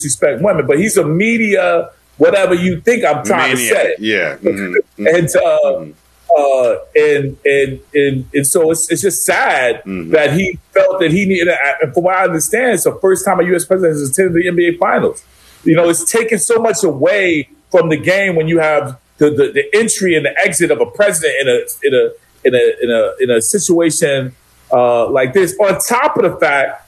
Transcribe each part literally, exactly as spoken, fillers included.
disrespect women, but he's a media whatever you think I'm trying Maniac. to say. Yeah. Mm-hmm. and, uh, uh, and and and and so it's it's just sad mm-hmm. that he felt that he needed. And from what I understand, it's the first time a U S president has attended the N B A Finals. You know, it's taken so much away from the game when you have the the, the entry and the exit of a president in a in a in a in a in a situation uh, like this. On top of the fact,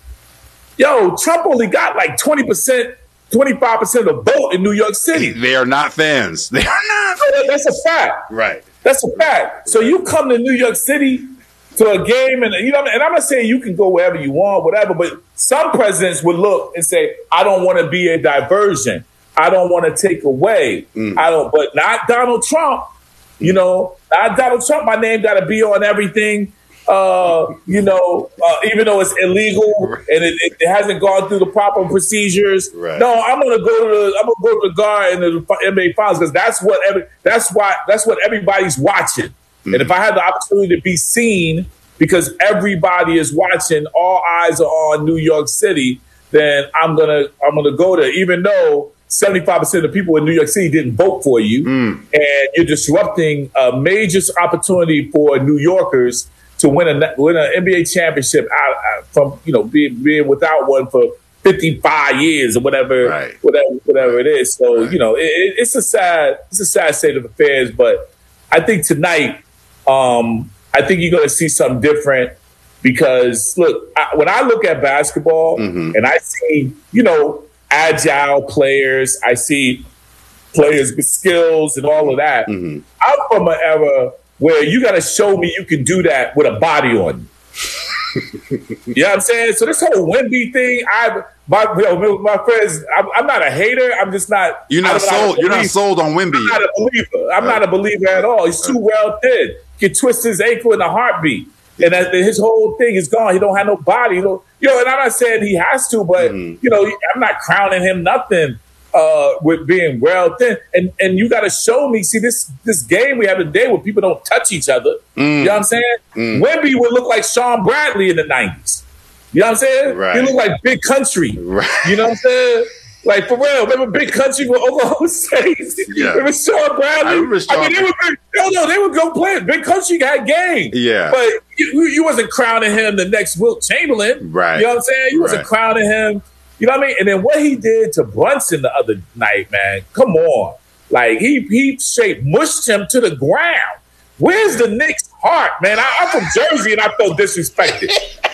yo, Trump only got like twenty percent. twenty-five percent of the vote in New York City. They are not fans. They are not. That's a fact. Right. That's a fact. So you come to New York City to a game, and you know, and I'm not saying you can go wherever you want, whatever. But some presidents would look and say, "I don't want to be a diversion. I don't want to take away. Mm. I don't." But not Donald Trump. You know, not Donald Trump. My name got to be on everything. Uh, you know, uh, even though it's illegal and it, it, it hasn't gone through the proper procedures. Right. No, I'm gonna go to the I'm gonna go to the guard in the N B A Finals because that's what every that's why that's what everybody's watching. Mm-hmm. And if I had the opportunity to be seen because everybody is watching, all eyes are on New York City, then I'm gonna I'm gonna go there, even though seventy-five percent of the people in New York City didn't vote for you, mm. and you're disrupting a major opportunity for New Yorkers to win a win an N B A championship out, out from you know being being without one for fifty-five years or whatever, right. whatever, whatever it is. So right. you know, it, it's a sad it's a sad state of affairs. But I think tonight, um, I think you're going to see something different because look, I, when I look at basketball mm-hmm. and I see you know agile players, I see players with skills and all of that. Mm-hmm. I'm from an era where you got to show me you can do that with a body on you. You know what I'm saying? So this whole Wemby thing, I my you know, my friends, I'm, I'm not a hater. I'm just not. You're not sold. You're not sold on Wemby. I'm not a believer. I'm right. not a believer at all. He's too well thin. He can twist his ankle in a heartbeat, and that, his whole thing is gone. He don't have no body. You know, you know, and I'm not saying he has to, but mm. you know, I'm not crowning him nothing. Uh, with being well thin, and and you got to show me. See this this game we have today where people don't touch each other. Mm. You know what I'm saying? Mm. Wemby would look like Sean Bradley in the nineties. You know what I'm saying? Right. He looked like Big Country. Right. You know what I'm saying? Like for real. Remember Big Country with Oklahoma State? Yeah. Remember Sean Bradley? I remember Sean. I mean, they would no, no, they would go play it. Big Country had game. Yeah. But you, you wasn't crowning him the next Wilt Chamberlain. Right. You know what I'm saying? You wasn't right. crowning him. You know what I mean? And then what he did to Brunson the other night, man, come on. Like, he he straight mushed him to the ground. Where's the Knicks' heart, man? I, I'm from Jersey, and I felt disrespected.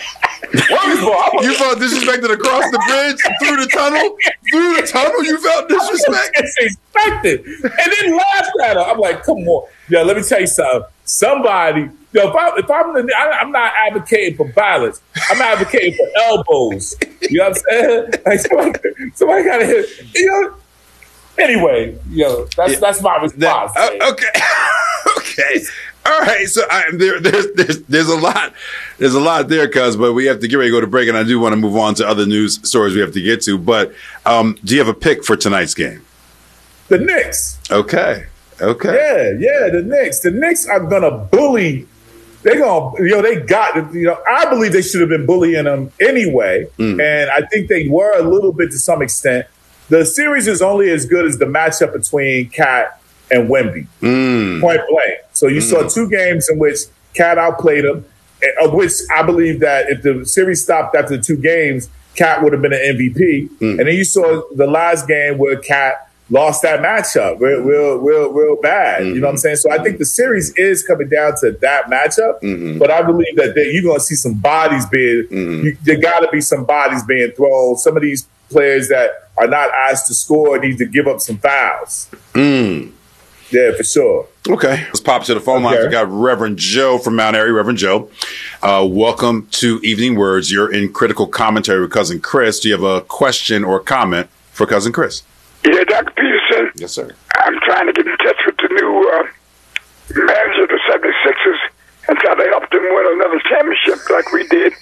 all, you felt disrespected across the bridge, through the tunnel? Through the tunnel, you felt disrespect? Disrespected. And then laughed at her. I'm like, come on. Yo, let me tell you something. Somebody... Yo, if, I, if I'm the, I, I'm not advocating for violence. I'm advocating for elbows. You know what I'm saying? Like somebody, somebody got to hit. You know. Anyway, yo, that's yeah. that's my response. That, uh, okay, okay, all right. So I, there, there's there's there's a lot there's a lot there, cuz, but we have to get ready to go to break, and I do want to move on to other news stories we have to get to. But um, do you have a pick for tonight's game? The Knicks. Okay. Okay. Yeah, yeah. The Knicks. The Knicks are gonna bully. They're going to, you know, they got, you know, I believe they should have been bullying them anyway. Mm. And I think they were a little bit to some extent. The series is only as good as the matchup between Cat and Wemby. Mm. Point blank. So you mm. saw two games in which Cat outplayed him, of which I believe that if the series stopped after the two games, Cat would have been an M V P. Mm. And then you saw the last game where Cat lost that matchup real, real, real, real bad. Mm-hmm. You know what I'm saying? So I think the series is coming down to that matchup. Mm-hmm. But I believe that they, you're going to see some bodies being, mm-hmm. you, there got to be some bodies being thrown. Some of these players that are not asked to score need to give up some fouls. Mm. Yeah, for sure. Okay. Let's pop to the phone line. Okay. We got Reverend Joe from Mount Airy. Reverend Joe, uh, welcome to Evening Words. You're in Critical Commentary with Cousin Chris. Do you have a question or comment for Cousin Chris? Yeah, Doctor Peterson. Yes, sir. I'm trying to get in touch with the new uh, manager of the seventy-sixers and try to help them win another championship like we did.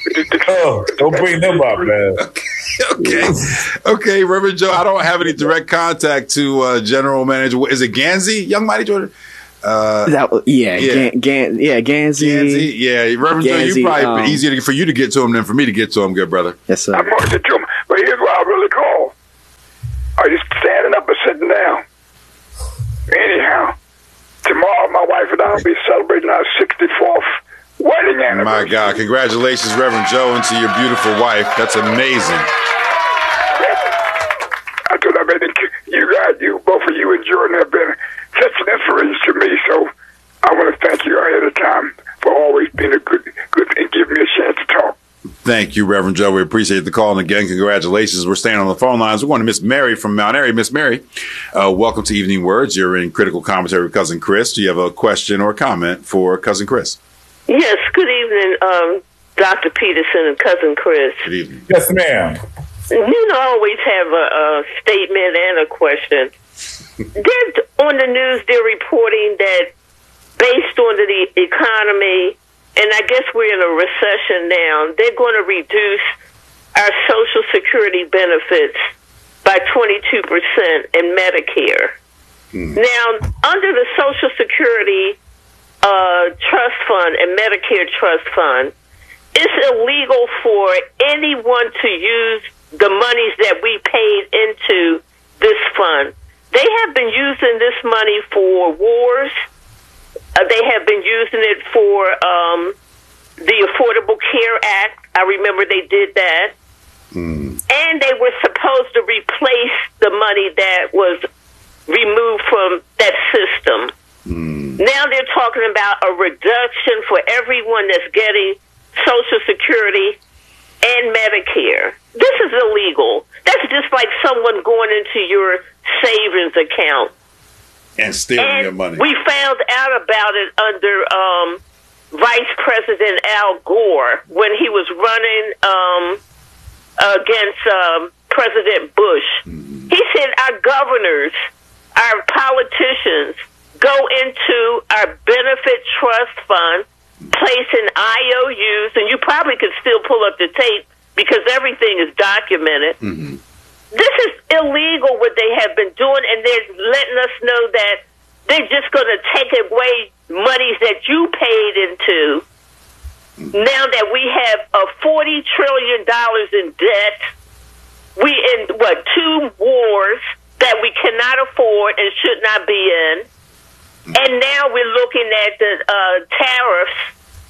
Oh, don't bring them up, man. Okay. Okay. Okay, Reverend Joe, I don't have any direct contact to uh, General Manager. Is it Gansey, Young Mighty Jordan? Uh, that, yeah, yeah, Gan, Gan, yeah, Gansey. Gansey. Yeah, Reverend Gansey, Joe, you probably um, easier to, for you to get to him than for me to get to him, good brother. Yes, sir. I'm going to get to him, but here's why I really call. I'll be celebrating our sixty-fourth wedding anniversary. My God, congratulations, Reverend Joe, and to your beautiful wife. That's amazing. I told them, you guys, you, both of you and Jordan have been such an inspiration to me, so I want to thank you ahead of time for always being a good, good and giving me a chance to talk. Thank you, Reverend Joe. We appreciate the call. And again, congratulations. We're staying on the phone lines. We're going to Miss Mary from Mount Airy. Miss Mary, uh, welcome to Evening Words. You're in Critical Commentary with Cousin Chris. Do you have a question or comment for Cousin Chris? Yes, good evening, um, Doctor Peterson and Cousin Chris. Good evening. Yes, ma'am. You know, I always have a, a statement and a question. They're, on the news, they're reporting that based on the economy, and I guess we're in a recession now, they're going to reduce our Social Security benefits by twenty-two percent in Medicare. Hmm. Now, under the Social Security uh, Trust Fund and Medicare Trust Fund, it's illegal for anyone to use the monies that we paid into this fund. They have been using this money for wars. Uh, they have been using it for um, the Affordable Care Act. I remember they did that. Mm. And they were supposed to replace the money that was removed from that system. Mm. Now they're talking about a reduction for everyone that's getting Social Security and Medicare. This is illegal. That's just like someone going into your savings account and stealing and your money. We found out about it under um, Vice President Al Gore when he was running um, against um, President Bush. Mm-hmm. He said our governors, our politicians, go into our benefit trust fund, placing I O Us, and you probably could still pull up the tape because everything is documented. Mm-hmm. This is illegal what they have been doing, and they're letting us know that they're just going to take away monies that you paid into. Mm-hmm. Now that we have a forty trillion dollars in debt, we in, what, two wars that we cannot afford and should not be in. And now we're looking at the uh, tariffs.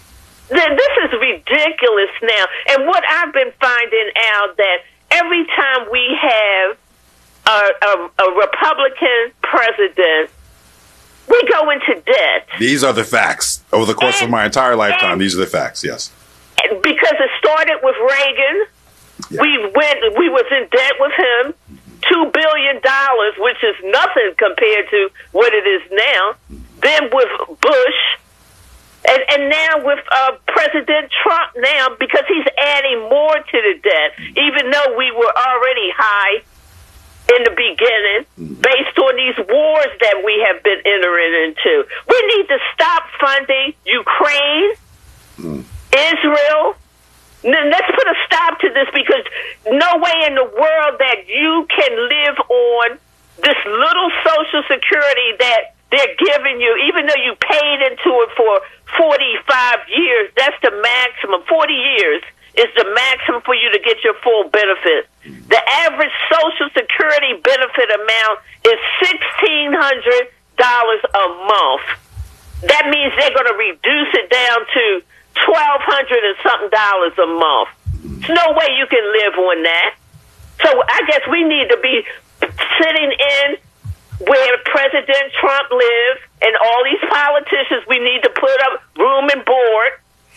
This is ridiculous now. And what I've been finding out that every time we have a, a, a Republican president, we go into debt. These are the facts. Over the course and, of my entire lifetime, and, these are the facts, yes. Because it started with Reagan. Yeah. We went. We was in debt with him. Two billion dollars, which is nothing compared to what it is now. Then with Bush, and, and now with uh, President Trump now, because he's adding more to the debt, even though we were already high in the beginning, based on these wars that we have been entering into. We need to stop funding Ukraine, mm. Israel. Let's put a stop to this, because no way in the world that you can live on this little Social Security that they're giving you, even though you paid into it for forty-five years. That's the maximum. forty years is the maximum for you to get your full benefit. The average Social Security benefit amount is sixteen hundred dollars a month. That means they're going to reduce it down to twelve hundred and something dollars a month. There's no way you can live on that. So I guess we need to be sitting in where President Trump lives, and all these politicians, we need to put up room and board,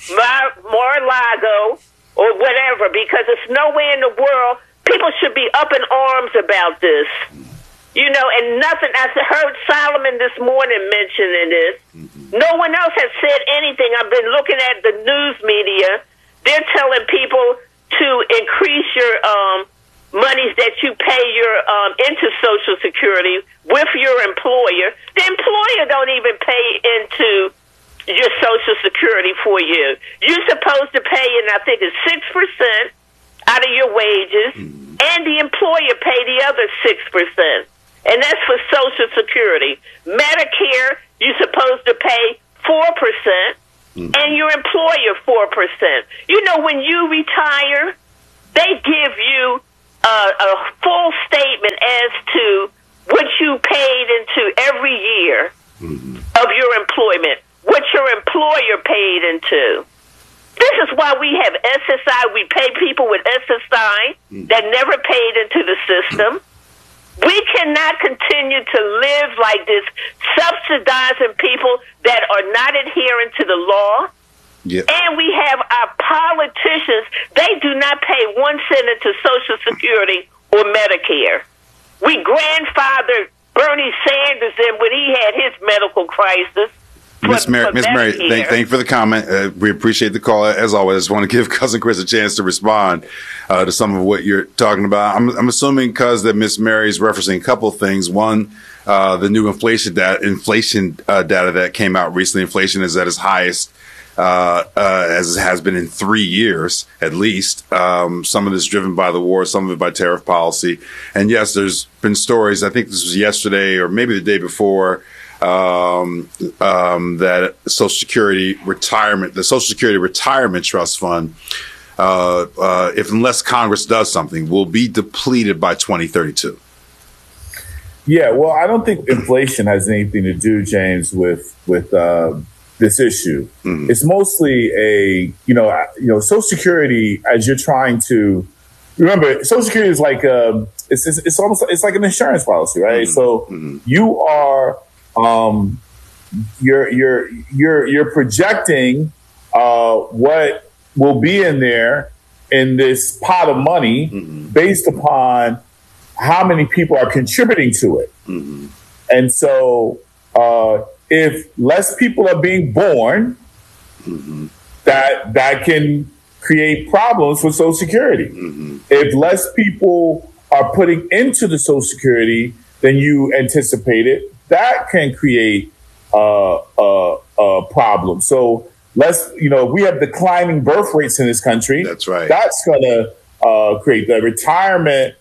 Mar-a-Lago, or whatever, because there's no way in the world people should be up in arms about this. You know, and nothing, I heard Solomon this morning mentioning this. No one else has said anything. I've been looking at the news media. They're telling people to increase your um, monies that you pay your um, into Social Security with your employer. The employer don't even pay into your Social Security for you. You're supposed to pay, and I think it's six percent out of your wages, and the employer pay the other six percent. And that's for Social Security. Medicare, you're supposed to pay four percent, mm-hmm. and your employer four percent. You know, when you retire, they give you a, a full statement as to what you paid into every year mm-hmm. of your employment. employer paid into. This is why we have S S I. We pay people with S S I that never paid into the system. We cannot continue to live like this, subsidizing people that are not adhering to the law. Yep. And we have our politicians, they do not pay one cent into Social Security or Medicare. We grandfathered Bernie Sanders in when he had his medical crisis. Miss Mary, Miss Mary, thank, thank you for the comment. Uh, we appreciate the call. As always, I just want to give Cousin Chris a chance to respond uh, to some of what you're talking about. I'm, I'm assuming, cuz, that Miss Mary is referencing a couple of things. One, uh, the new inflation data, inflation uh, data that came out recently. Inflation is at its highest uh, uh, as it has been in three years, at least. Um, some of this driven by the war, some of it by tariff policy. And yes, there's been stories. I think this was yesterday or maybe the day before. Um, um, that Social Security retirement, the Social Security Retirement Trust Fund, uh, uh, if unless Congress does something, will be depleted by twenty thirty-two. Yeah, well, I don't think inflation has anything to do, James, with with uh, this issue. Mm-hmm. It's mostly a you know you know Social Security, as you're trying to remember, Social Security is like a, it's, it's it's almost it's like an insurance policy, right? Mm-hmm. So mm-hmm. you are. Um, you're you're you're you're projecting uh, what will be in there in this pot of money mm-hmm. based upon how many people are contributing to it, mm-hmm. and so uh, if less people are being born, mm-hmm. that that can create problems for Social Security. Mm-hmm. If less people are putting into the Social Security than you anticipated, that can create uh, a, a problem. So let's, you know, we have declining birth rates in this country. That's right. That's going to uh, create the retirement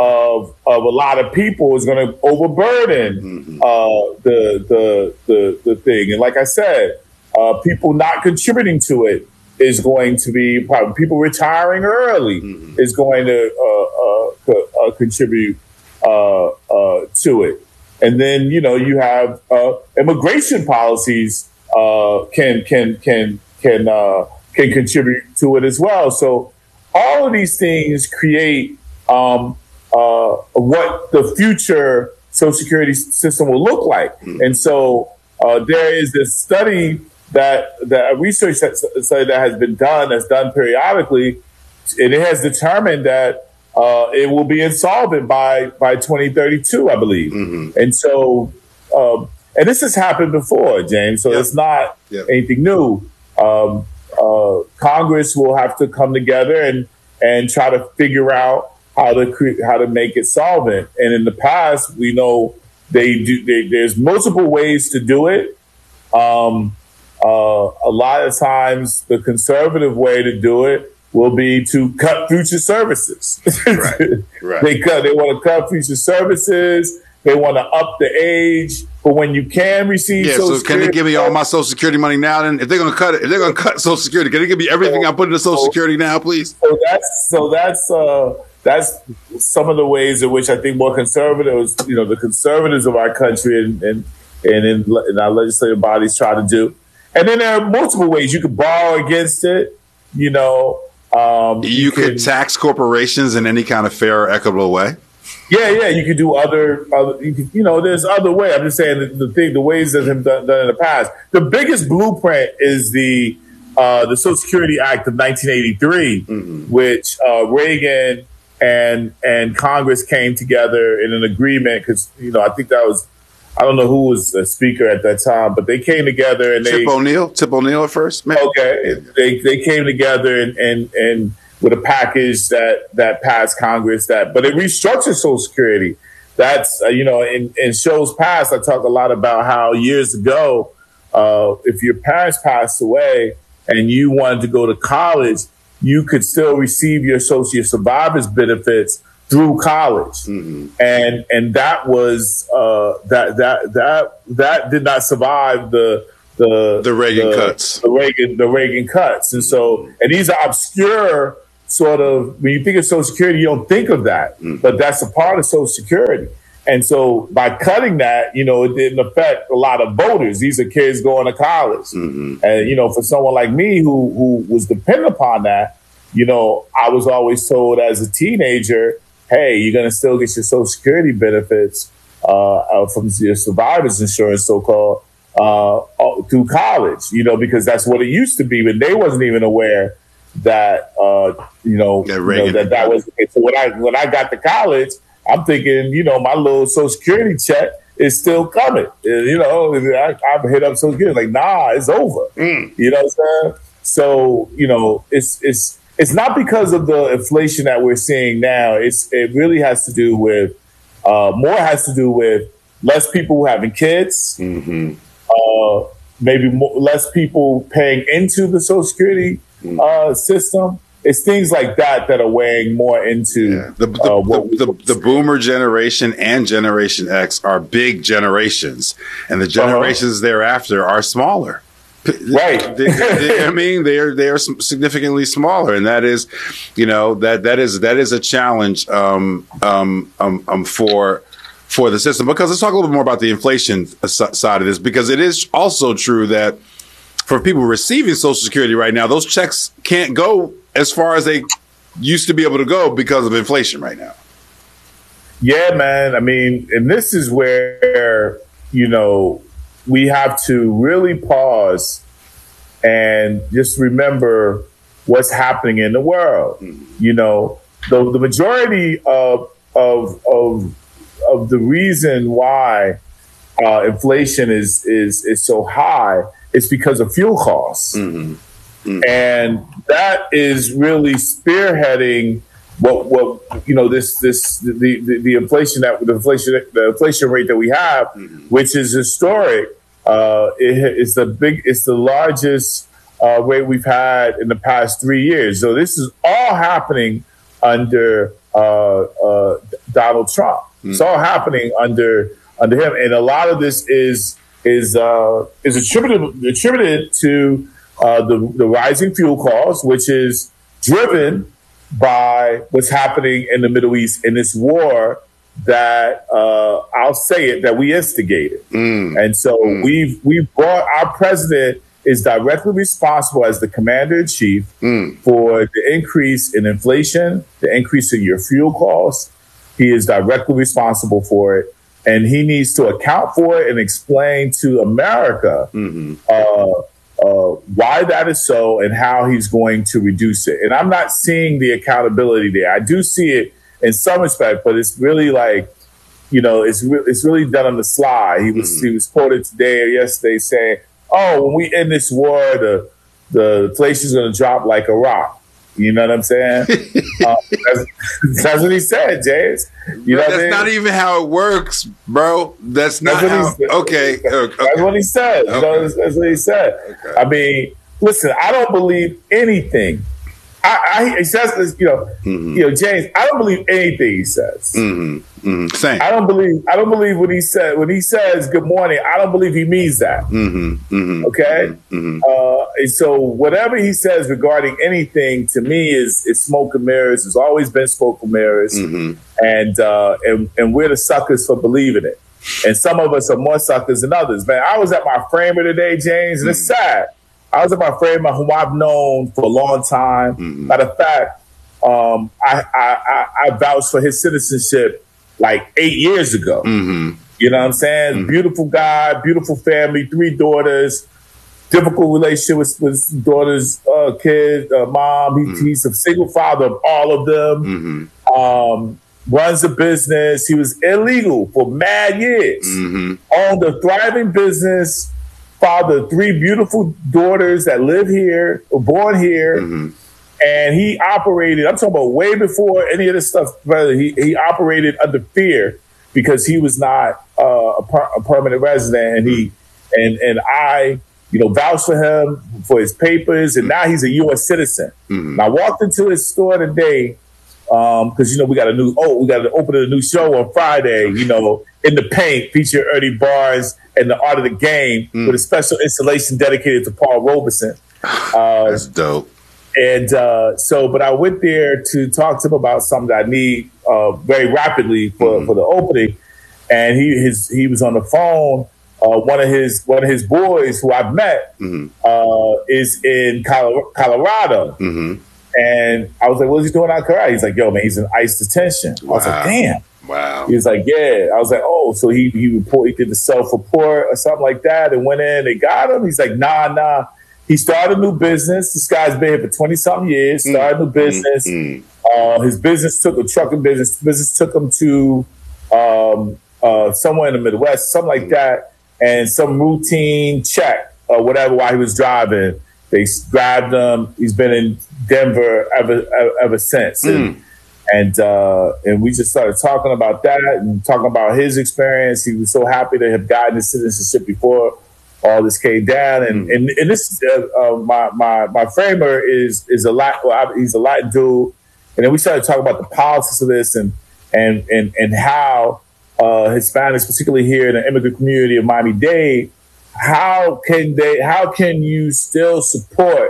of of a lot of people is going to overburden mm-hmm. uh, the, the the the thing. And like I said, uh, people not contributing to it is going to be problem. People retiring early mm-hmm. is going to uh, uh, uh, contribute uh, uh, to it. And then, you know, you have uh, immigration policies uh, can can can can uh, can contribute to it as well. So all of these things create um, uh, what the future Social Security system will look like. Mm-hmm. And so uh, there is this study that that a research study that has been done, that's done periodically, and it has determined that. Uh, it will be insolvent by, by twenty thirty-two, I believe. Mm-hmm. And so, um, and this has happened before, James, so yep. it's not yep. anything new. Um, uh, Congress will have to come together and, and try to figure out how to cre- how to make it solvent. And in the past, we know they do. They, there's multiple ways to do it. Um, uh, a lot of times, the conservative way to do it will be to cut future services. Right, right. they cut. They want to cut future services. They want to up the age for when you can receive. Yeah. Social So Security. can they give me all my Social Security money now? Then, if they're going to cut it, if they're going to cut Social Security, can they give me everything so, I put into Social so, Security now, please? So that's so that's uh, that's some of the ways in which I think more conservatives, you know, the conservatives of our country and and and in, in our legislative bodies try to do. And then there are multiple ways you could borrow against it. You know. Um, you, you could can, tax corporations in any kind of fair or equitable way. Yeah, yeah, you could do other, other you, could, you know, there's other way. I'm just saying the, the thing, the ways that have done, done in the past. The biggest blueprint is the uh, the Social Security Act of nineteen eighty-three, mm-hmm. which uh, Reagan and and Congress came together in an agreement because you know I think that was. I don't know who was a speaker at that time, but they came together and they Tip O'Neill, Tip O'Neill at first. Maybe. Okay, they they came together and, and and with a package that that passed Congress that, but it restructured Social Security. That's uh, you know in, in shows past, I talk a lot about how years ago, uh, if your parents passed away and you wanted to go to college, you could still receive your social survivors benefits through college, mm-hmm. and and that was uh, that that that that did not survive the the the Reagan the, cuts, the Reagan the Reagan cuts, and so and these are obscure sort of when you think of Social Security, you don't think of that, mm-hmm. but that's a part of Social Security, And so by cutting that, you know, it didn't affect a lot of voters. These are kids going to college. Mm-hmm. And, you know, for someone like me who, who was dependent upon that, you know, I was always told as a teenager, hey, you're going to still get your Social Security benefits uh, from your survivor's insurance, so-called, uh, through college, you know, because that's what it used to be. But they wasn't even aware that, uh, you know, yeah, you know that that was the case. So when I, when I got to college, I'm thinking, you know, my little Social Security check is still coming. You know, I, I've hit up Social Security like, nah, it's over. Mm. You know what I'm saying? So, you know, it's it's it's not because of the inflation that we're seeing now. It's it really has to do with uh, more has to do with less people having kids, mm-hmm. uh, maybe more, less people paying into the Social Security mm. uh, system. It's things like that that are weighing more into yeah. the, the, uh, what the, the, the boomer generation and Generation X are big generations, and the generations uh-huh. thereafter are smaller. Right. they, they, I mean, they're they are significantly smaller, and that is, you know, that that is that is a challenge um, um, um, um, for for the system. Because let's talk a little bit more about the inflation side of this, because it is also true that for people receiving Social Security right now, those checks can't go as far as they used to be able to go because of inflation right now. Yeah, man. I mean, and this is where, you know, we have to really pause and just remember what's happening in the world. Mm-hmm. You know, the, the majority of, of, of, of the reason why uh, inflation is, is, is so high is because of fuel costs. Mm-hmm. Mm-hmm. And that is really spearheading what, what you know, this this the, the, the inflation that the inflation the inflation rate that we have, mm-hmm. which is historic. Uh, it, it's the big, it's the largest uh, rate we've had in the past three years. So this is all happening under uh, uh, Donald Trump. Mm-hmm. It's all happening under under him, and a lot of this is is uh, is attributed attributed to. Uh, the, the rising fuel costs, which is driven by what's happening in the Middle East in this war that uh, I'll say it that we instigated, mm. and so mm. we've we brought our president is directly responsible as the commander in chief mm. for the increase in inflation, the increase in your fuel costs. He is directly responsible for it, and he needs to account for it and explain to America. Mm-hmm. Uh, Uh, why that is so and how he's going to reduce it. And I'm not seeing the accountability there. I do see it in some respect, but it's really like, you know, it's re- it's really done on the sly. He was mm-hmm. he was quoted today or yesterday saying, "Oh, when we end this war, the the inflation's going to drop like a rock." You know what I'm saying? uh, that's, that's what he said, James. You know that's what I mean? Not even how it works, bro. That's not that's how. Okay. okay, that's what he said. Okay. You know, that's, that's what he said. Okay. I mean, listen, I don't believe anything. I, I he says this, you know, mm-hmm. you know, James. I don't believe anything he says. Mm-hmm. Mm-hmm. Same. I don't believe. I don't believe what he said when he says good morning. I don't believe he means that. Mm-hmm. Mm-hmm. Okay. Mm-hmm. Uh, and so whatever he says regarding anything to me is is smoke and mirrors. It's always been smoke and mirrors, mm-hmm. and uh, and and we're the suckers for believing it. And some of us are more suckers than others. Man, I was at my framer today, James, and mm-hmm. it's sad. I was at my framer whom I've known for a long time. Mm-hmm. Matter of fact, um, I, I, I, I vouched for his citizenship like eight years ago. Mm-hmm. You know what I'm saying? Mm-hmm. Beautiful guy, beautiful family, three daughters, difficult relationship with, with his daughter's uh, kid, uh, mom. He, mm-hmm. He's a single father of all of them. Mm-hmm. Um, runs a business. He was illegal for mad years. Mm-hmm. Owned a thriving business. Father of three beautiful daughters that live here, were born here. Mm-hmm. And he operated, I'm talking about way before any of this stuff, brother. He, he operated under fear because he was not uh, a, per, a permanent resident. And he, and, and I, you know, vouched for him for his papers. And now he's a U S citizen. Mm-hmm. And I walked into his store today um, because, you know, we got a new, oh, we got to open a new show on Friday, you know, In the Paint, feature Ernie Barnes and the Art of the Game mm. with a special installation dedicated to Paul Robeson. Uh, That's dope. And uh, so, but I went there to talk to him about something that I need uh, very rapidly for, mm. for the opening. and he his he was on the phone. Uh, one of his one of his boys who I've met mm-hmm. uh, is in Colorado, mm-hmm. and I was like, "What's he doing out in Colorado?" He's like, "Yo, man, he's in ICE detention." Wow. I was like, "Damn." Wow. He was like, yeah. I was like, oh, so he he report he did the self-report or something like that and went in, they got him. He's like, nah, nah. He started a new business. This guy's been here for twenty-something years, started a new business. Mm-hmm. Uh, his business took, a trucking business, business took him to um, uh, somewhere in the Midwest, something like mm-hmm. that, and some routine check or whatever while he was driving. They grabbed him. He's been in Denver ever ever, ever since. Mm. And, And uh, and we just started talking about that and talking about his experience. He was so happy to have gotten his citizenship before all this came down. And mm. and, and this uh, uh, my my my framer is is a lot. Well, he's a Latin dude. And then we started talking about the politics of this and and and and how uh, Hispanics, particularly here in the immigrant community of Miami-Dade, how can they? How can you still support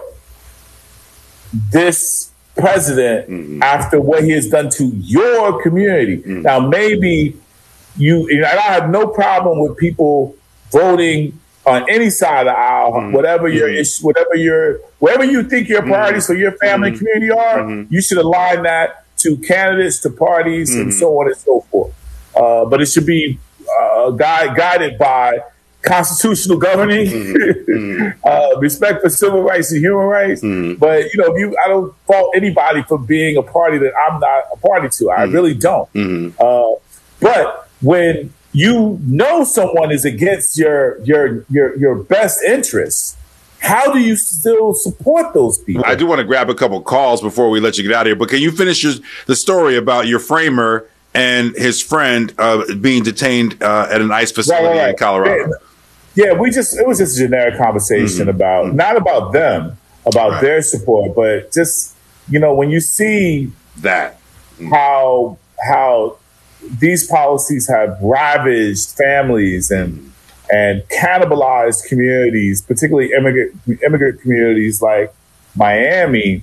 this president mm-hmm. after what he has done to your community? Mm-hmm. Now, maybe you, and I have no problem with people voting on any side of the aisle, mm-hmm. whatever your mm-hmm. issue, whatever your, whatever you think your priorities mm-hmm. for your family and community are, mm-hmm. you should align that to candidates, to parties, mm-hmm. and so on and so forth. Uh, but it should be uh, guide, guided by constitutional governing, mm-hmm. uh, respect for civil rights and human rights. Mm-hmm. But, you know, if you, I don't fault anybody for being a party that I'm not a party to. I mm-hmm. really don't. Mm-hmm. Uh, but when you know someone is against your your your your best interests, how do you still support those people? I do want to grab a couple calls before we let you get out of here, but can you finish your, the story about your framer and his friend uh, being detained uh, at an ICE facility right, right, right. in Colorado? Yeah, we just, it was just a generic conversation mm-hmm. about, mm-hmm. not about them, about right. their support, but just, you know, when you see that, mm-hmm. how, how these policies have ravaged families and, mm-hmm. and cannibalized communities, particularly immigrant, immigrant communities like Miami,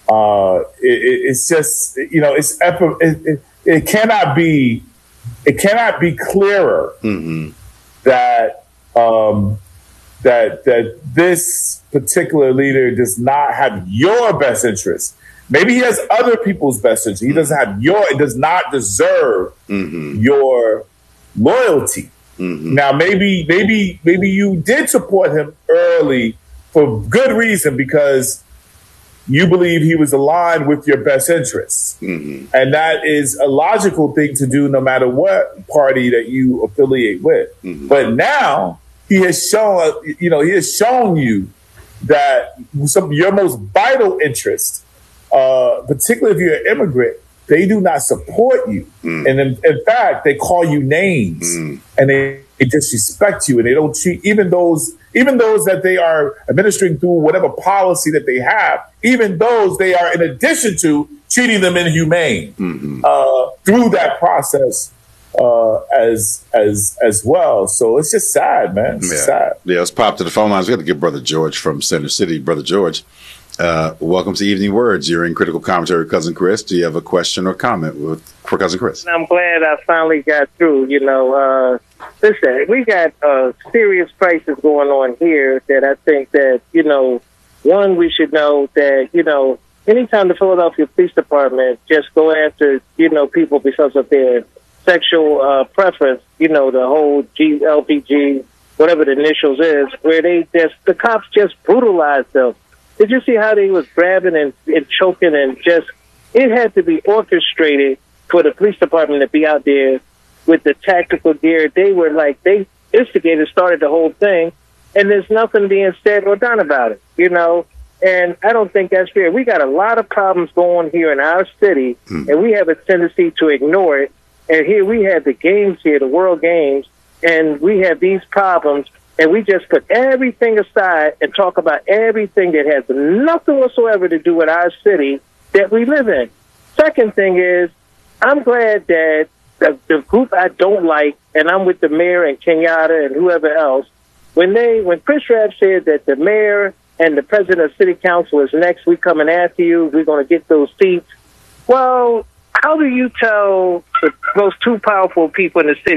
uh, it, it's just, you know, it's, it, it, it cannot be, it cannot be clearer mm-hmm. that, Um, that that this particular leader does not have your best interest. Maybe he has other people's best interest. He doesn't have your. It does not deserve mm-hmm. your loyalty. Mm-hmm. Now, maybe maybe maybe you did support him early for good reason because you believe he was aligned with your best interests, mm-hmm. and that is a logical thing to do, no matter what party that you affiliate with. Mm-hmm. But now. He has shown, you know, he has shown you that some of your most vital interests, uh, particularly if you're an immigrant, they do not support you. Mm. And in, in fact, they call you names mm. and they, they disrespect you and they don't treat even those, even those that they are administering through whatever policy that they have, even those they are in addition to treating them inhumane mm-hmm. uh, through that process. Uh, as as as well, so it's just sad, man. It's yeah. sad. Yeah, let's pop to the phone lines. We got to get Brother George from Center City. Brother George, uh, welcome to Evening Words. You're in Critical Commentary with Cousin Chris. Do you have a question or comment with, for Cousin Chris? I'm glad I finally got through. You know, uh, listen, we got uh, serious crisis going on here that I think that, you know, one, we should know that, you know, anytime the Philadelphia Police Department just go after, you know, people because of their sexual uh, preference, you know, the whole G, L P G, whatever the initials is, where they just, the cops just brutalized them. Did you see how they was grabbing and, and choking and just, it had to be orchestrated for the police department to be out there with the tactical gear. They were like, they instigated, started the whole thing, and there's nothing being said or done about it, you know? And I don't think that's fair. We got a lot of problems going here in our city, mm. and we have a tendency to ignore it. And here we have the games here, the World Games, and we have these problems, and we just put everything aside and talk about everything that has nothing whatsoever to do with our city that we live in. Second thing is, I'm glad that the, the group I don't like, and I'm with the mayor and Kenyatta and whoever else, when they, when Chris Rabb said that the mayor and the president of city council is next, we coming after you, we're going to get those seats. Well, how do you tell the, those two powerful people in the city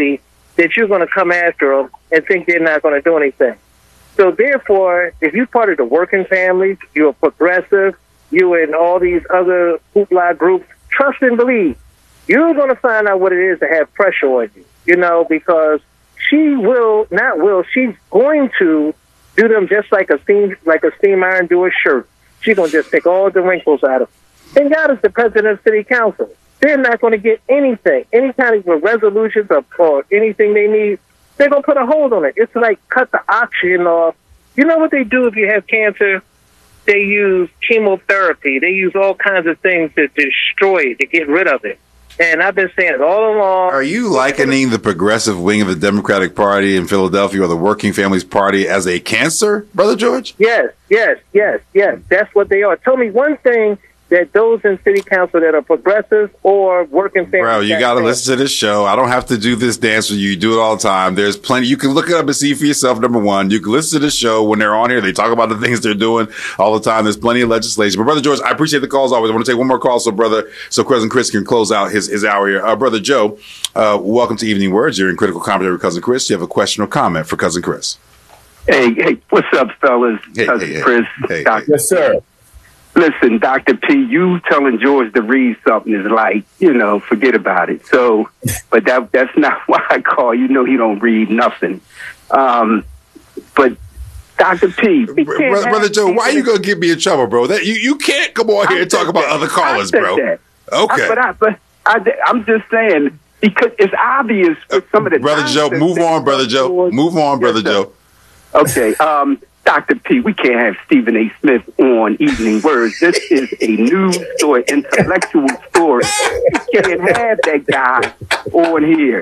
that you're going to come after them and think they're not going to do anything. So therefore, if you're part of the working families, you're a progressive, you and all these other hoopla groups, trust and believe, you're going to find out what it is to have pressure on you, you know, because she will, not will, she's going to do them just like a steam, like a steam iron do a shirt. She's going to just take all the wrinkles out of them. Thank God it's the president of city council. They're not going to get anything, any kind of resolutions or, or anything they need. They're going to put a hold on it. It's like cut the oxygen off. You know what they do if you have cancer? They use chemotherapy. They use all kinds of things to destroy it, to get rid of it. And I've been saying it all along. Are you likening the progressive wing of the Democratic Party in Philadelphia or the Working Families Party as a cancer, Brother George? Yes, yes, yes, yes. That's what they are. Tell me one thing that those in city council that are progressive or working families. Bro, you got to listen to this show. I don't have to do this dance with you. You do it all the time. There's plenty. You can look it up and see for yourself, number one. You can listen to the show when they're on here. They talk about the things they're doing all the time. There's plenty of legislation. But Brother George, I appreciate the calls always. I want to take one more call so brother, so Cousin Chris can close out his, his hour here. Uh, Brother Joe, uh, welcome to Evening Words. You're in Critical Commentary with Cousin Chris. You have a question or comment for Cousin Chris? Hey, hey, what's up, fellas? Hey, Cousin hey, Chris. hey, Doctor Yes, sir. Listen, Doctor P, you telling George to read something is like, you know, forget about it. So, but that that's not why I call. You know he don't read nothing. Um, but Doctor P, we Br- can't Brother, have Brother Joe, why are you people- going to get me in trouble, bro? That you, you can't come on here I and talk said about that. other callers, I said bro. that. Okay. I, but I, but I, I'm just saying because it's obvious with some of the Brother Joe, nonsense move that on, Brother Joe. George- Move on, Yes, Brother sir. Joe. Okay, um, Doctor P, we can't have Stephen A. Smith on Evening Words. This is a news story, intellectual story. We can't have that guy on here.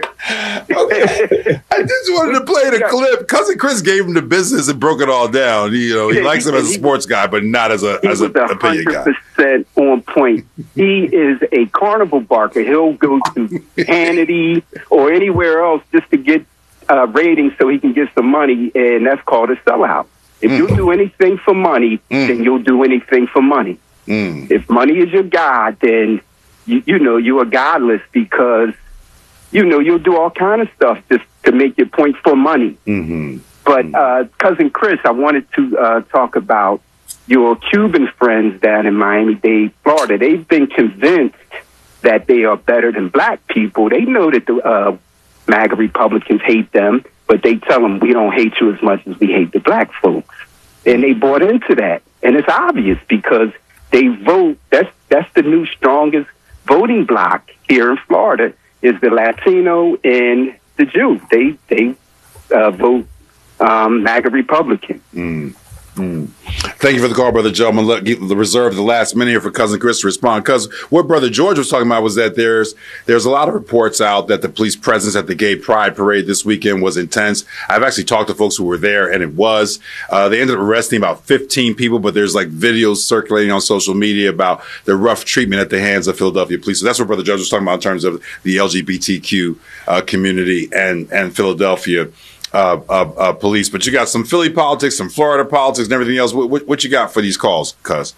Okay. I just wanted to play the clip. Cousin Chris gave him the business and broke it all down. He, you know, he Yeah, likes he- him as a he- sports guy, but not as a He as was an a opinion hundred guy. percent on point. He is a carnival barker. He'll go to Hannity or anywhere else just to get uh, ratings so he can get some money, and that's called a sellout. If Mm. you'll do anything for money, Mm. then you'll do anything for money. Mm. If money is your God, then you, you know you are godless because you know you'll do all kind of stuff just to make your point for money. Mm-hmm. But uh, Cousin Chris, I wanted to uh, talk about your Cuban friends down in Miami-Dade, Florida. They've been convinced that they are better than black people. They know that the uh, MAGA Republicans hate them, but they tell them we don't hate you as much as we hate the black folks. And they bought into that. And it's obvious because they vote. That's that's the new strongest voting bloc here in Florida is the Latino and the Jew. They they uh, vote um, MAGA Republican. Mm. Mm. Thank you for the call, Brother Joe. I'm going to let, get, reserve the last minute here for Cousin Chris to respond. Because what Brother George was talking about was that there's there's a lot of reports out that the police presence at the Gay Pride Parade this weekend was intense. I've actually talked to folks who were there, and it was. Uh, they ended up arresting about fifteen people, but there's like videos circulating on social media about the rough treatment at the hands of Philadelphia police. So that's what Brother George was talking about in terms of the L G B T Q uh, community and, and Philadelphia Uh, uh, uh, police, but you got some Philly politics, some Florida politics, and everything else. What, what, what you got for these calls, Cuz?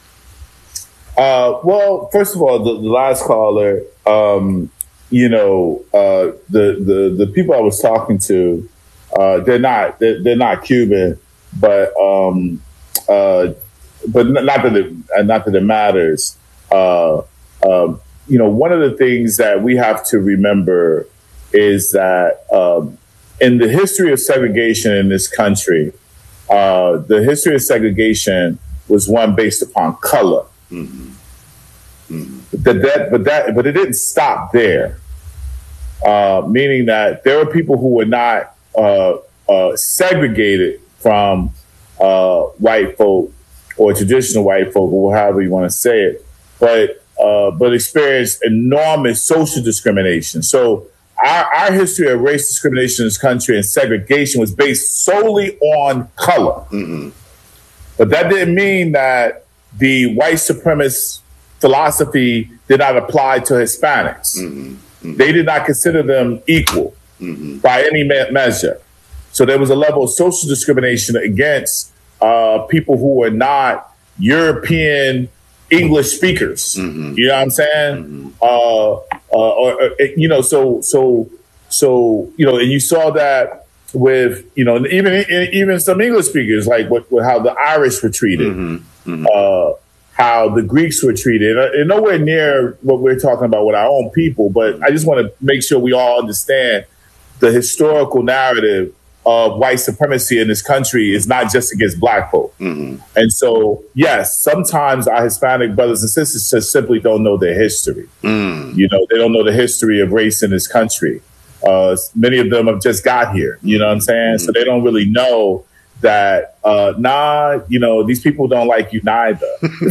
Uh, well, first of all, the, the last caller, um, you know, uh, the, the the people I was talking to, uh, they're not they're, they're not Cuban, but um, uh, but not that it, not that it matters. Uh, um, you know, one of the things that we have to remember is that. Um, In the history of segregation in this country, uh, the history of segregation was one based upon color. Mm-hmm. Mm-hmm. But that, but that, but it didn't stop there. Uh, meaning that there were people who were not uh, uh, segregated from uh, white folk or traditional white folk, or however you want to say it, but uh, but experienced enormous social discrimination. So. Our, our history of race discrimination in this country and segregation was based solely on color. Mm-hmm. But that didn't mean that the white supremacist philosophy did not apply to Hispanics. Mm-hmm. Mm-hmm. They did not consider them equal mm-hmm. by any me- measure. So there was a level of social discrimination against uh, people who were not European English speakers. Mm-hmm. You know what I'm saying? Mm-hmm. Uh, uh, or, or, you know, so so So, you know, and you saw that with, you know, even even some English speakers, like with, with how the Irish were treated, mm-hmm. Mm-hmm. Uh, how the Greeks were treated, and nowhere near what we're talking about with our own people. But I just want to make sure we all understand the historical narrative of white supremacy in this country is not just against black folk. Mm-hmm. And so, yes, sometimes our Hispanic brothers and sisters just simply don't know their history. Mm. You know, they don't know the history of race in this country. Uh, many of them have just got here, you know what I'm saying? Mm-hmm. So they don't really know that, uh, nah, you know, these people don't like you neither.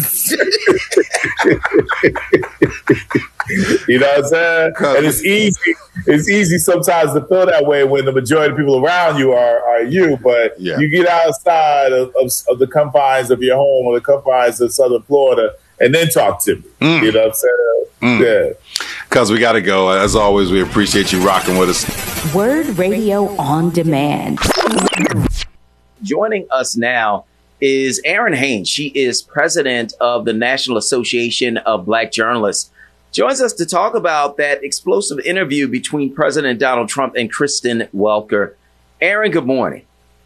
You know what I'm saying? And it's easy. It's easy sometimes to feel that way when the majority of people around you are, are you, but yeah. you get outside of, of, of the confines of your home or the confines of Southern Florida and then talk to me. Mm. You know what I'm saying? Mm. Yeah. Because we got to go. As always, we appreciate you rocking with us. Word Radio on Demand. Joining us now is Erin Haynes. She is president of the National Association of Black Journalists. Joins us to talk about that explosive interview between President Donald Trump and Kristen Welker. Erin, good morning.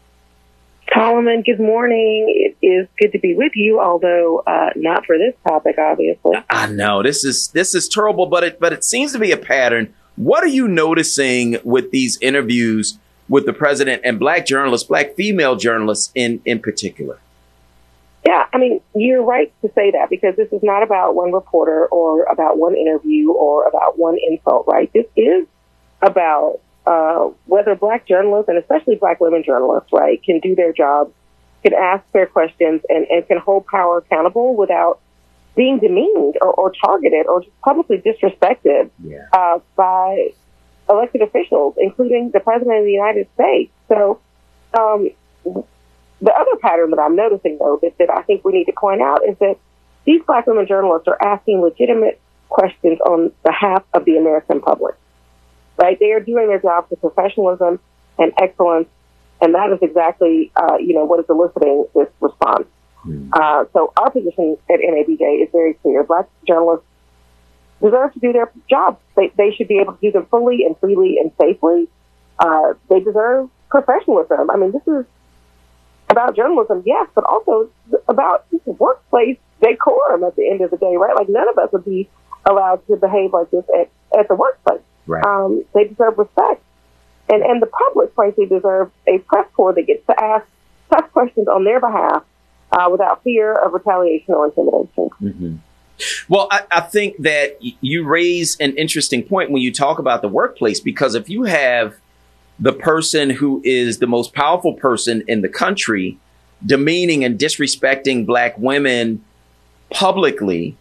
Solomon, good morning. It is good to be with you, although uh, not for this topic, obviously. I know this is this is terrible, but it but it seems to be a pattern. What are you noticing with these interviews with the president and black journalists, black female journalists in, in particular? Yeah, I mean, you're right to say that, because this is not about one reporter or about one interview or about one insult, right? This is about uh, whether black journalists, and especially black women journalists, right, can do their jobs, can ask their questions, and, and can hold power accountable without being demeaned or, or targeted or just publicly disrespected yeah. uh, by elected officials, including the president of the United States. So um, the other pattern that I'm noticing, though, that, that I think we need to point out is that these black women journalists are asking legitimate questions on behalf of the American public, right? They are doing their job with professionalism and excellence, and that is exactly, uh, you know, what is eliciting this response. Mm. Uh, so our position at N A B J is very clear. Black journalists deserve to do their job. They, they should be able to do them fully and freely and safely. Uh, they deserve professionalism. I mean, this is about journalism, yes, but also about workplace decorum at the end of the day, right? Like, none of us would be allowed to behave like this at, at the workplace. Right. Um, they deserve respect. And, and the public, frankly, deserves a press corps that gets to ask tough questions on their behalf uh, without fear of retaliation or intimidation. Mm-hmm. Well, I, I think that you raise an interesting point when you talk about the workplace, because if you have the person who is the most powerful person in the country demeaning and disrespecting black women publicly,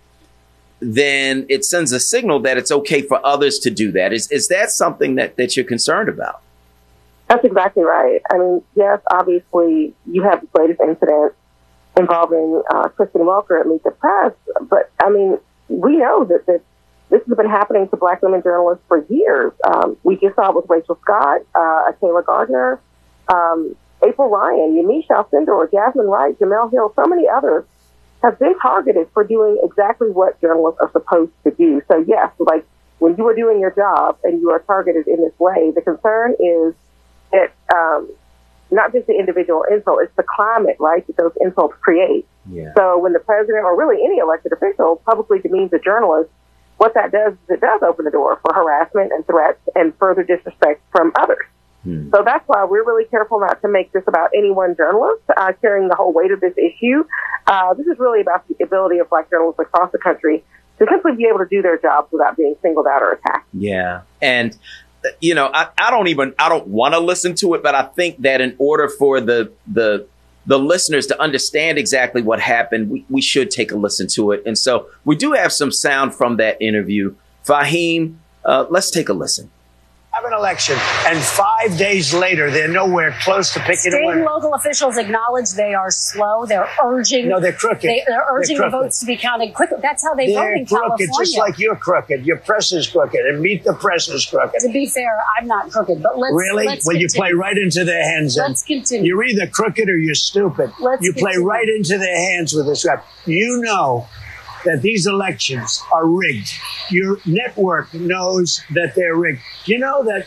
then it sends a signal that it's okay for others to do that. Is is that something that, that you're concerned about? That's exactly right. I mean, yes, obviously you have the latest incident involving uh, Kristen Welker at Meet the Press, but I mean, we know that, that this has been happening to black women journalists for years. Um, we just saw it with Rachel Scott, uh, Taylor Gardner, um, April Ryan, Yamiche Alcindor, Jasmine Wright, Jamel Hill, so many others have been targeted for doing exactly what journalists are supposed to do. So yes, like when you are doing your job and you are targeted in this way, the concern is that um, not just the individual insult, it's the climate, right, that those insults create. Yeah. So when the president or really any elected official publicly demeans a journalist, what that does is it does open the door for harassment and threats and further disrespect from others. Hmm. So that's why we're really careful not to make this about any one journalist uh, carrying the whole weight of this issue. Uh, this is really about the ability of black journalists across the country to simply be able to do their jobs without being singled out or attacked. Yeah. And, you know, I, I don't even, I don't want to listen to it, but I think that in order for the, the, the listeners to understand exactly what happened, we, we should take a listen to it. And so we do have some sound from that interview. Fahim, uh, let's take a listen. Have an election, and five days later, they're nowhere close to picking State a winner. and local officials acknowledge they are slow. They're urging. No, they're crooked. They, they're urging they're the votes to be counted quickly. That's how they they're vote in crooked, California. just like you're crooked. Your press is crooked, and Meet the Press is crooked. To be fair, I'm not crooked, but let's really. Let's well, continue. You play right into their hands. Let's continue. You're either crooked or you're stupid. Let's you play continue. right into their hands with this rap. You know that these elections are rigged. Your network knows that they're rigged. You know that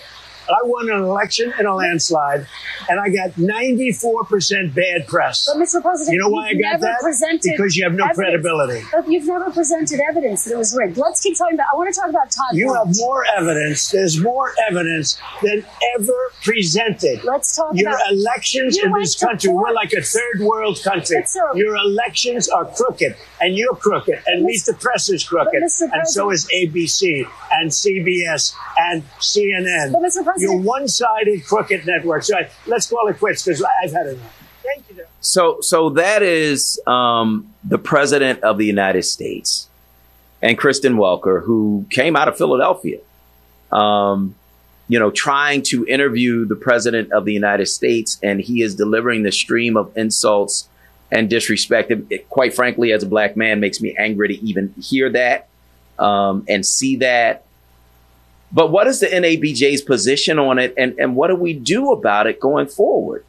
I won an election in a landslide, and I got ninety-four percent bad press. But, Mister President, you know why I you've got never that? presented Because you have no evidence. credibility. But you've never presented evidence that it was rigged. Let's keep talking about. I want to talk about Todd. You Blanche. have more evidence. There's more evidence than ever presented. Let's talk Your about elections you in went this to country. court. We're like a third world country. But, sir, Your elections are crooked, and you're crooked, and Meet the Press is crooked, but, Mister and so is A B C and C B S and C N N. But, Mister President, You're one-sided crooked network. So I, let's call it quits because I've had enough. Thank you. So, so that is um, the president of the United States, and Kristen Welker, who came out of Philadelphia, um, you know, trying to interview the president of the United States, and he is delivering the stream of insults and disrespect. It, it, quite frankly, as a black man, makes me angry to even hear that um, and see that. But what is the N A B J's position on it, and, and what do we do about it going forward?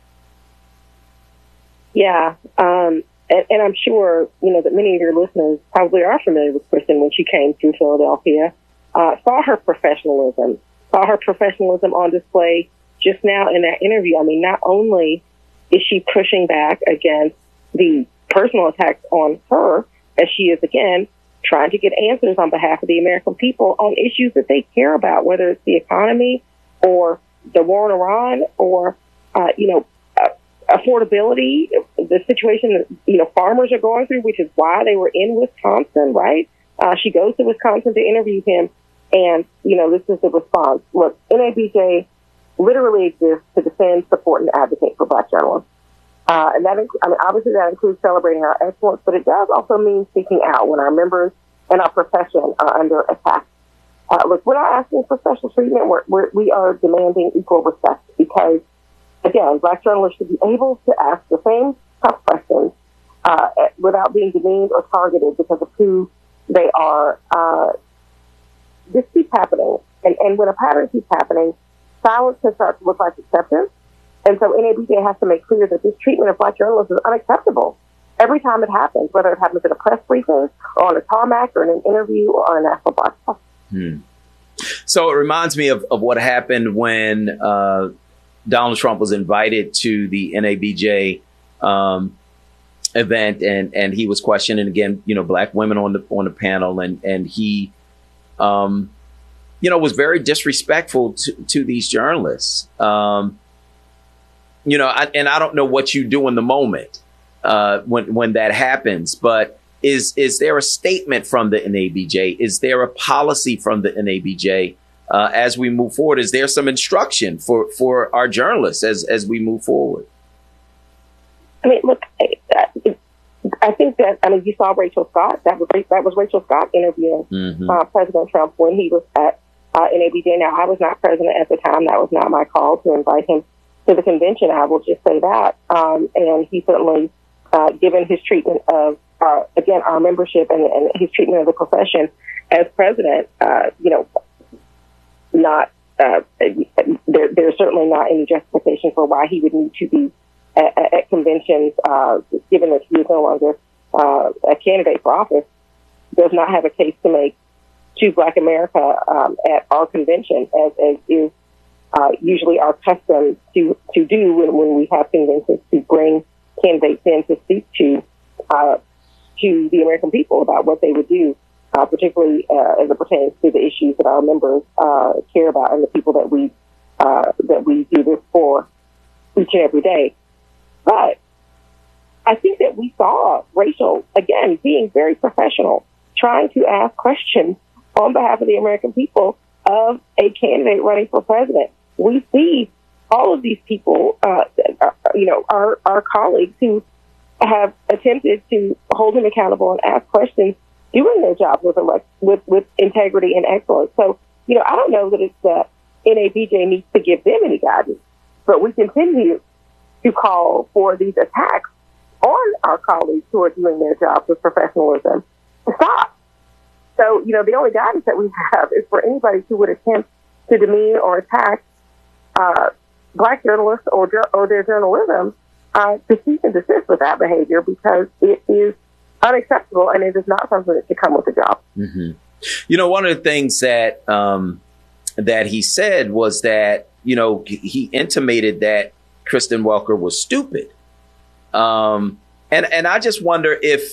Yeah, um, and, and I'm sure, you know, that many of your listeners probably are familiar with Kristen when she came through Philadelphia, uh, saw her professionalism, saw her professionalism on display just now in that interview. I mean, not only is she pushing back against the personal attacks on her, as she is, again, trying to get answers on behalf of the American people on issues that they care about, whether it's the economy or the war in Iran or, uh, you know, uh, affordability, the situation that, you know, farmers are going through, which is why they were in Wisconsin, right? Uh, she goes to Wisconsin to interview him. And, you know, this is the response. Look, N A B J literally exists to defend, support, and advocate for black journalists. Uh, and that, inc- I mean, obviously that includes celebrating our excellence, but it does also mean speaking out when our members and our profession are under attack. Uh, look, we're not asking for special treatment. We're, we're, we are demanding equal respect because, again, black journalists should be able to ask the same tough questions uh, without being demeaned or targeted because of who they are. Uh, this keeps happening. And, and when a pattern keeps happening, silence can start to look like acceptance. And so N A B J has to make clear that this treatment of black journalists is unacceptable every time it happens, whether it happens at a press briefing or on a tarmac or in an interview or on a national broadcast. Hmm. So it reminds me of, of what happened when uh, Donald Trump was invited to the N A B J um, event, and, and he was questioning again, you know, black women on the on the panel, and and he, um, you know, was very disrespectful to, to these journalists. Um, you know, I, and I don't know what you do in the moment uh, when when that happens, but is is there a statement from the N A B J? Is there a policy from the N A B J uh, as we move forward? Is there some instruction for, for our journalists as as we move forward? I mean, look, I, I think that, I mean, you saw Rachel Scott. That was that was Rachel Scott interviewing mm-hmm. uh, President Trump when he was at uh, N A B J. Now, I was not president at the time. That was not my call to invite him to the convention. I will just say that. Um, and he certainly, uh, given his treatment of, uh, again, our membership and, and his treatment of the profession as president, uh, you know, not uh, there, there's certainly not any justification for why he would need to be at, at conventions, uh, given that he is no longer uh, a candidate for office, does not have a case to make to Black America um, at our convention, as, as is uh, usually our custom to, to do when, when we have conventions, to bring candidates in to speak to uh, to the American people about what they would do, uh, particularly uh, as it pertains to the issues that our members uh, care about and the people that we uh, that we do this for each and every day. But I think that we saw Rachel, again, being very professional, trying to ask questions on behalf of the American people of a candidate running for president. We see all of these people, uh, you know, our, our colleagues who have attempted to hold him accountable and ask questions, doing their jobs with, elect- with, with integrity and excellence. So, you know, I don't know that it's that N A B J needs to give them any guidance, but we continue to call for these attacks on our colleagues who are doing their jobs with professionalism to stop. So, you know, the only guidance that we have is for anybody who would attempt to demean or attack uh, Black journalists or or their journalism uh, to cease and desist with that behavior, because it is unacceptable and it is not something that should come with a job. Mm-hmm. You know, one of the things that um, that he said was that you know, he intimated that Kristen Welker was stupid. Um, and, and I just wonder if,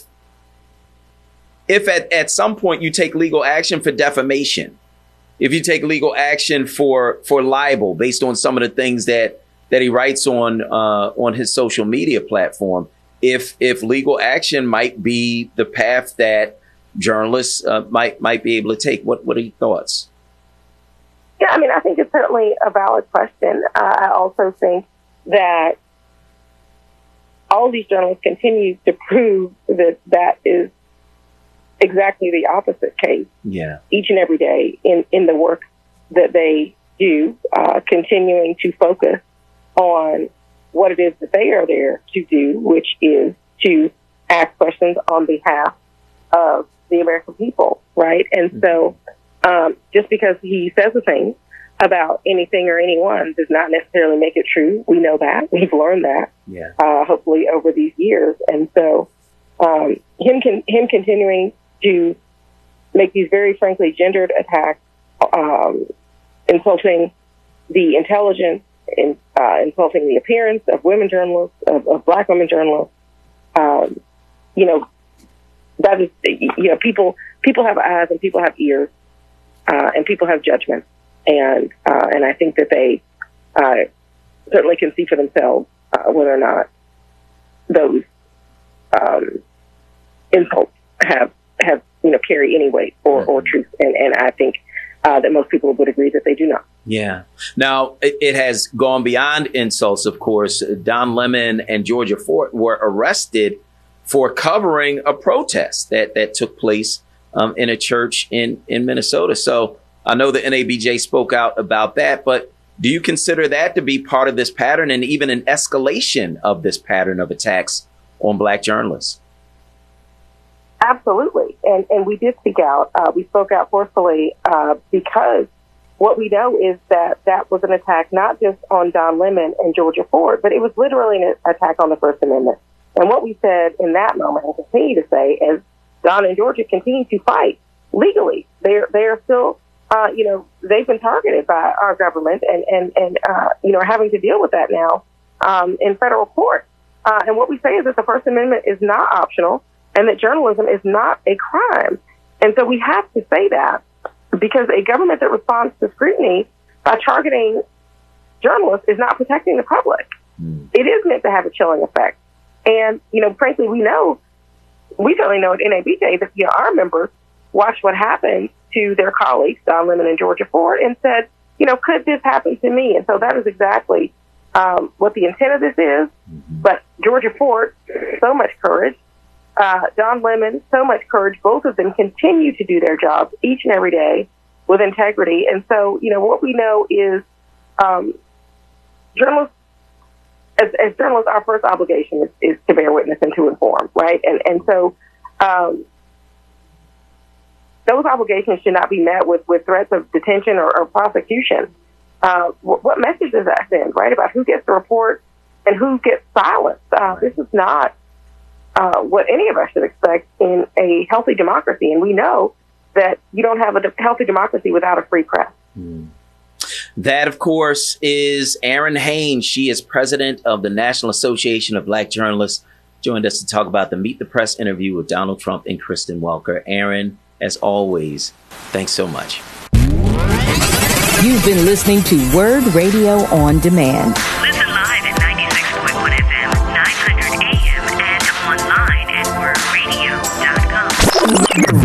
if at, at some point you take legal action for defamation, if you take legal action for, for libel based on some of the things that, that he writes on, uh, on his social media platform, if, if legal action might be the path that journalists uh, might, might be able to take. What, what are your thoughts? Yeah, I mean, I think it's certainly a valid question. Uh, I also think that all of these journalists continue to prove that that is exactly the opposite case. Yeah. Each and every day in, in the work that they do, uh, continuing to focus on what it is that they are there to do, which is to ask questions on behalf of the American people, right? And mm-hmm. so um, just because he says a thing about anything or anyone does not necessarily make it true. We know that. We've learned that, yeah. uh, hopefully, over these years. And so um, him, con- him continuing to make these very frankly gendered attacks, um, insulting the intelligence, in, uh, insulting the appearance of women journalists, of, of black women journalists, um, you know, that is, you know, people, people have eyes and people have ears, uh, and people have judgment. And, uh, and I think that they, uh, certainly can see for themselves, uh, whether or not those, um, insults have, have, you know, carry any weight or, or truth. And, and I think, uh, that most people would agree that they do not. Yeah. Now, it, it has gone beyond insults, of course. Don Lemon and Georgia Fort were arrested for covering a protest that, that took place um, in a church in, in Minnesota. So I know the N A B J spoke out about that, but do you consider that to be part of this pattern and even an escalation of this pattern of attacks on black journalists? Absolutely. And and we did speak out. Uh, we spoke out forcefully uh, because what we know is that that was an attack not just on Don Lemon and Georgia Ford, but it was literally an attack on the First Amendment. And what we said in that moment and continue to say is Don and Georgia continue to fight legally. They're, they're still, uh, you know, they've been targeted by our government and, and, and uh, you know, are having to deal with that now um, in federal court. Uh, and what we say is that the First Amendment is not optional and that journalism is not a crime. And so we have to say that because a government that responds to scrutiny by targeting journalists is not protecting the public. Mm. It is meant to have a chilling effect. And, you know, frankly, we know, we certainly know at N A B J that, you know, our members watched what happened to their colleagues, Don Lemon and Georgia Ford, and said, you know, could this happen to me? And so that is exactly um, what the intent of this is. Mm-hmm. But Georgia Ford, so much courage. Uh, Don Lemon, so much courage. Both of them continue to do their jobs each and every day with integrity. And so, you know, what we know is um, journalists, as, as journalists, our first obligation is, is to bear witness and to inform, right? And and so um, those obligations should not be met with, with threats of detention or, or prosecution. Uh, what, what message does that send, right, about who gets the report and who gets silenced? Uh, this is not Uh, what any of us should expect in a healthy democracy. And we know that you don't have a de- healthy democracy without a free press. Mm. That, of course, is Erin Haynes. She is president of the National Association of Black Journalists. Joined us to talk about the Meet the Press interview with Donald Trump and Kristen Welker. Erin, as always, thanks so much. You've been listening to Word Radio on Demand. Listen live at ninety-six point one F M, nine hundred A M, and online at word radio dot com.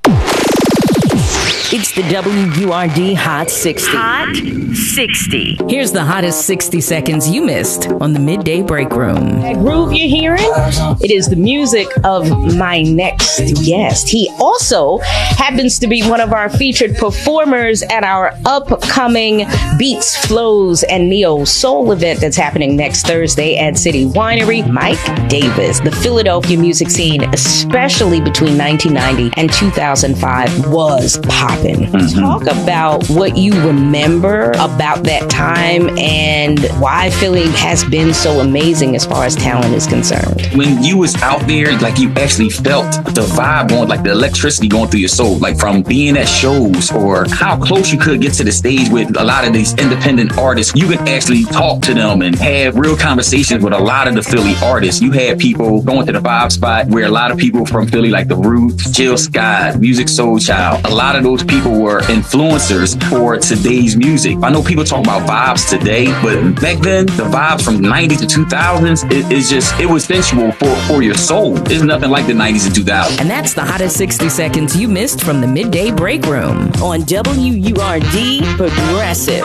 It's the W U R D Hot sixty. Hot sixty. Here's the hottest sixty seconds you missed on the Midday Break Room. That groove you're hearing? It is the music of my next guest. He also happens to be one of our featured performers at our upcoming Beats, Flows, and Neo Soul event that's happening next Thursday at City Winery. Mike Davis. The Philadelphia music scene, especially between nineteen ninety and two thousand five, was popping. Mm-hmm. Talk about what you remember about that time and why Philly has been so amazing as far as talent is concerned. When you was out there, like you actually felt the vibe going, like the electricity going through your soul, like from being at shows or how close you could get to the stage with a lot of these independent artists. You could actually talk to them and have real conversations with a lot of the Philly artists. You had people going to the Vibe Spot where a lot of people from Philly, like the Roots, Jill Scott, Music Soul Child, a lot of those people were influencers for today's music. I know people talk about vibes today, but back then, the vibes from nineties to two thousands, it, it's just, it was sensual for, for your soul. There's nothing like the nineties and two thousands. And that's the hottest sixty seconds you missed from the Midday Break Room on W U R D Progressive.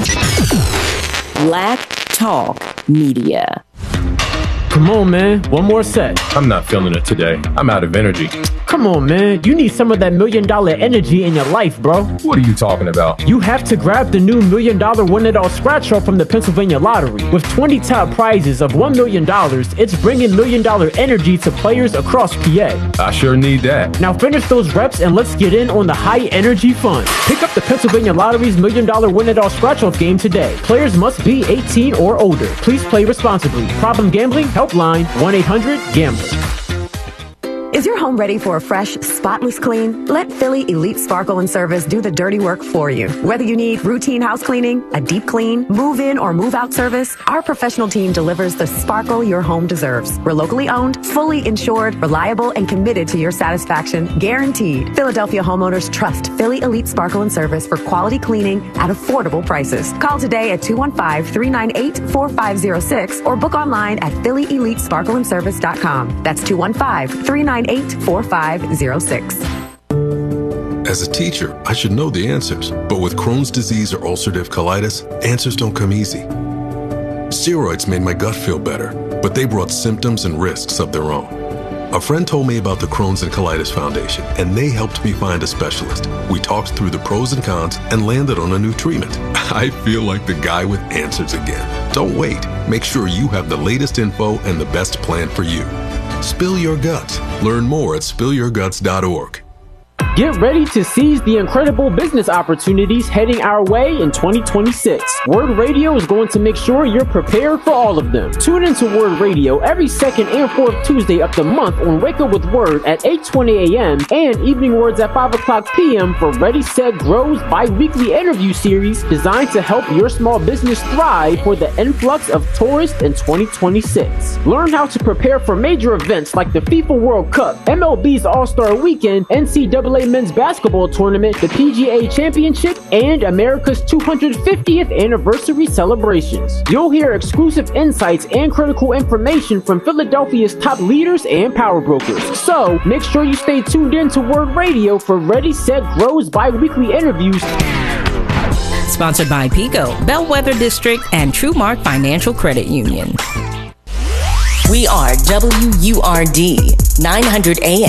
Black Talk Media. Come on, man. One more set. I'm not feeling it today. I'm out of energy. Come on, man. You need some of that million dollar energy in your life, bro. What are you talking about? You have to grab the new million dollar win it all scratch off from the Pennsylvania Lottery. With twenty top prizes of one million dollars, it's bringing million dollar energy to players across P A. I sure need that. Now finish those reps and let's get in on the high energy fun. Pick up the Pennsylvania Lottery's million dollar win it all scratch off game today. Players must be eighteen or older. Please play responsibly. Problem gambling? Helpline one eight hundred gambler. Is your home ready for a fresh, spotless clean? Let Philly Elite Sparkle and Service do the dirty work for you. Whether you need routine house cleaning, a deep clean, move-in or move-out service, our professional team delivers the sparkle your home deserves. We're locally owned, fully insured, reliable, and committed to your satisfaction, guaranteed. Philadelphia homeowners trust Philly Elite Sparkle and Service for quality cleaning at affordable prices. Call today at two one five, three nine eight, four five zero six or book online at philly elite sparkle and service dot com. That's two one five, three nine eight, four five zero six. As a teacher, I should know the answers, but with Crohn's disease or ulcerative colitis, answers don't come easy. Steroids made my gut feel better, but they brought symptoms and risks of their own. A friend told me about the Crohn's and Colitis Foundation, and they helped me find a specialist. We talked through the pros and cons and landed on a new treatment. I feel like the guy with answers again. Don't wait. Make sure you have the latest info and the best plan for you. Spill your guts. Learn more at spill your guts dot org. Get ready to seize the incredible business opportunities heading our way in twenty twenty-six. Word Radio is going to make sure you're prepared for all of them. Tune into Word Radio every second and fourth Tuesday of the month on Wake Up with Word at eight twenty a.m. and Evening Words at five o'clock p.m. for Ready, Set, Grow's bi-weekly interview series designed to help your small business thrive for the influx of tourists in twenty twenty-six. Learn how to prepare for major events like the FIFA World Cup, M L B's All-Star Weekend, N C double A Men's Basketball Tournament, the P G A Championship, and America's two hundred fiftieth Anniversary celebrations. You'll hear exclusive insights and critical information from Philadelphia's top leaders and power brokers. So, make sure you stay tuned in to Word Radio for Ready, Set, Grow's bi-weekly interviews. Sponsored by Pico, Bellwether District, and TrueMark Financial Credit Union. We are W U R D, nine hundred A